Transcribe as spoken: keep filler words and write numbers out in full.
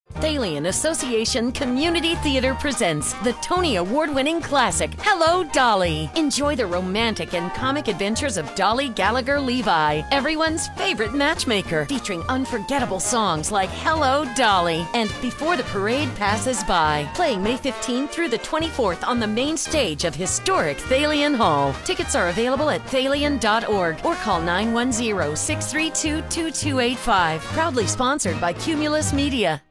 Thalian Association Community Theater presents the Tony Award-winning classic, Hello, Dolly. Enjoy the romantic and comic adventures of Dolly Gallagher Levi, everyone's favorite matchmaker, featuring unforgettable songs like Hello, Dolly and Before the Parade Passes By. Playing May fifteenth through the twenty-fourth on the main stage of historic Thalian Hall. Tickets are available at thalian dot org or call nine one zero, six three two, two two eight five. Proudly sponsored by Cumulus Media.